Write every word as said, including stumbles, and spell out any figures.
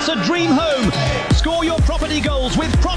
It's a dream home. Score your property goals with Pro